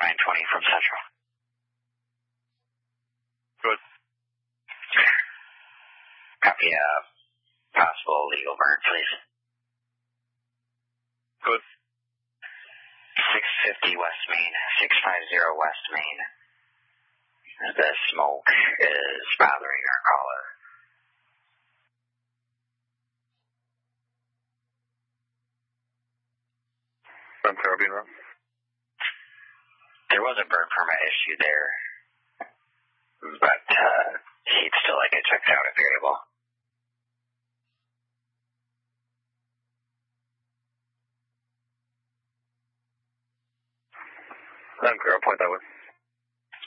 4920 from Central. Good. Copy possible legal burn, please. Good. 650 West Main, 650 West Main. The smoke is bothering our caller. From Carabiner. There was a burn permit issue there, but he'd still like it checked out if you're able. I'm clear, I'll point that way.